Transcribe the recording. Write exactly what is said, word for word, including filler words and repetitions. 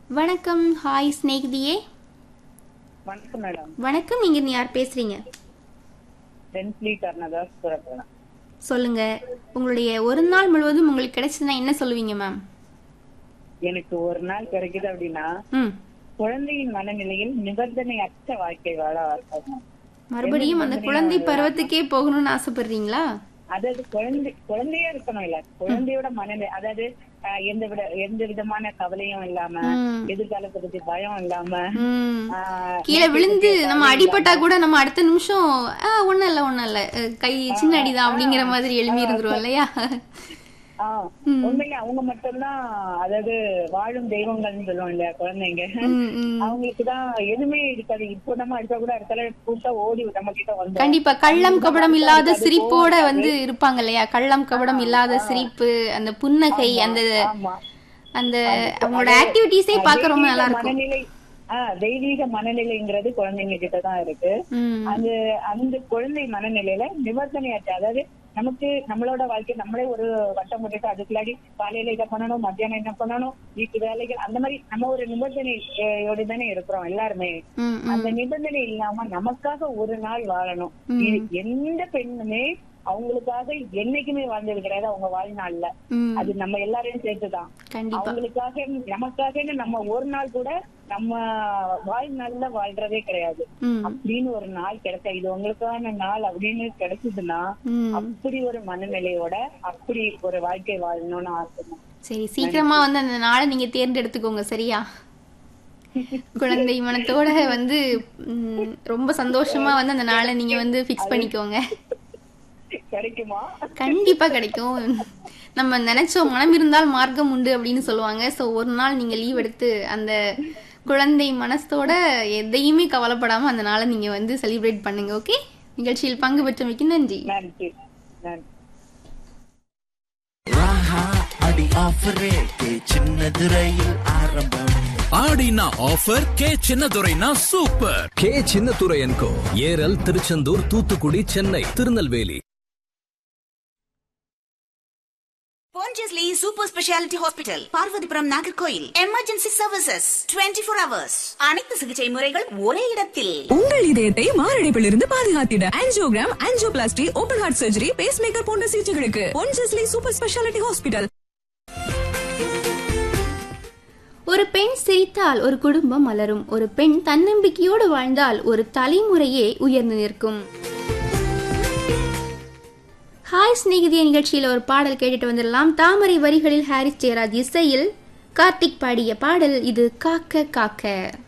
வணக்கம். ஹாய் ஸ்நேகிதியே. வணக்கம் மேடம். வணக்கம். நீங்க இருந்து யார் பேசுறீங்க? டென்ஸ்லி கர்ணதாஸ் புறப்படலாம். சொல்லுங்க. உங்களுடைய ஒரு நாள் முழுவதும் உங்களுக்கு கிடைச்சதுன்னா என்ன சொல்லுவீங்க மேம்? எனக்கு ஒரு நாள் கிடைக்குது அப்படின்னா ம் குழந்தையின் மனநிலையில் நிபந்தனை அற்ற வாழ்க்கை வாழ ஆசை. மறுபடியும் அந்த குழந்தை பருவத்துக்கே போகணும்னு ஆசைப்படுறீங்களா? அதாவது குழந்தை குழந்தையா இருக்கணும் இல்ல, குழந்தையோட மனநிலை, அதாவது ஆஹ், எந்த விட எந்த விதமான கவலையும் இல்லாம, ம். எதிர்காலத்தை பத்தி பயம் இல்லாம, ம். ஆஹ், கீழே விழுந்து நம்ம அடிபட்டா கூட நம்ம அடுத்த நிமிஷம் ஆ, ஒண்ணும் இல்ல ஒண்ணும் இல்ல அஹ், கை சின்ன அடிதான் அப்படிங்கிற மாதிரி எழுப்பி இருந்துரும் இல்லையா? ஆஹ், உண்மையில அவங்க மட்டும்தான், அதாவது வாழும் தெய்வங்கள்னு சொல்லுவோம் இல்லையா குழந்தைங்க. ம், ம். அவங்களுக்குதான் எதுவுமே இருக்காது. இப்போ நம்ம அடிச்சா கூட அடுத்த கூட்டா ஓடி நம்ம கிட்ட வந்து கண்டிப்பா கள்ளம் கபடம் இல்லாத சிரிப்போட வந்து இருப்பாங்க இல்லையா? கள்ளம் கபடம் இல்லாத சிரிப்பு, அந்த புன்னகை, அந்த ஆமா அந்த அவங்களோட ஆக்டிவிட்டிஸே பார்க்க ரொம்ப நல்லா இருக்கும். மனநிலை, ஆஹ் தெய்வீக மனநிலைங்கிறது குழந்தைங்க கிட்டதான் இருக்கு. ம். அந்த அந்த குழந்தை மனநிலையில நிபந்தனையாச்சு, அதாவது நமக்கு நம்மளோட வாழ்க்கை நம்மளே ஒரு வட்டம் போட்டுட்டு அதுக்குள்ளாடி காலையில இதை பண்ணணும், மத்தியானம் என்ன பண்ணணும், வீட்டு வேலைகள், அந்த மாதிரி நம்ம ஒரு நிபந்தனையோடு தானே இருக்கிறோம் எல்லாருமே. ம், ம். அந்த நிபந்தனை இல்லாம நமக்காக ஒரு நாள் வாழணும். இது எந்த பெண்ணுமே அவங்களுக்காக என்னைக்குமே வாழ்ந்தது கிடையாது அவங்க வாழ்நாள்ல. ம். அது நம்ம எல்லாரையும் சேர்த்துதான். கண்டிப்பா. அவங்களுக்காக நமக்காக நம்ம ஒரு நாள் கூட நம்ம வாழ்நாள்ல வாழ்றதே கிடையாது. ம். அப்படின்னு ஒரு நாள் கிடைச்சா, இது உங்களுக்கான நாள் அப்படின்னு கிடைச்சதுன்னா ம். அப்படி ஒரு மனநிலையோட அப்படி ஒரு வாழ்க்கை வாழணும்னு ஆசை. சரி, சீக்கிரமா வந்து அந்த நாளை நீங்க தேர்ந்தெடுத்துக்கோங்க சரியா? குழந்தை மனத்தோட வந்து ம், ரொம்ப சந்தோஷமா வந்து அந்த நாளை நீங்க வந்து பிக்ஸ் பண்ணிக்கோங்க. கிடைக்குமா? கண்டிப்பா கிடைக்கும். நம்ம நினைச்சோம் மனம் இருந்தால் மார்க்கம் உண்டு அப்படின்னு சொல்லுவாங்க. சோ ஒரு நாள் நீங்க லீவ் எடுத்து அந்த குழந்தை மனசோட எதையுமே கவலைப்படாம அந்த நாளை நீங்க வந்து செலிப்ரேட் பண்ணுங்க. ஓகே, நிகழ்ச்சியில் பங்கு பெற்றமைக்கு நன்றி. நன்றி நன்றி. ராஹா அடி ஆஃபரே கே சின்னதுரையில் ஆரம்பம். ஆடினா offer K சின்னதுரைனா super. K சின்னதுரையன்கோ Eral, Tiruchendur, Thoothukudi, Chennai, Tirunelveli. Pondicherry Super Speciality Hospital, Parvathipuram, Nagercoil. Emergency services twenty four hours. அனைத்து சிகிச்சை முறைகள் ஒரே இடத்தில். உங்கள் இதயத்தை மாரடைப்பிலிருந்து பாதுகாத்திட angiogram, angioplasty, open heart surgery, base maker போன்ற சிகிச்சைகளுக்கு பொன்ஜஸ்லி சூப்பர் ஸ்பெஷாலிட்டி ஹாஸ்பிட்டல். ஒரு பெண் சிரித்தால் ஒரு குடும்பம் மலரும். ஒரு பெண் தன்னம்பிக்கையோடு வாழ்ந்தால் ஒரு தலைமுறையே உயர்ந்து நிற்கும். ஹாய் ஸ்நேகிதிய நிகழ்ச்சியில் ஒரு பாடல் கேட்டுட்டு வந்துடலாம். தாமரை வரிகளில் ஹாரிஸ் ஜெயராஜ் இசையில் கார்த்திக் பாடிய பாடல் இது காக்க காக்க.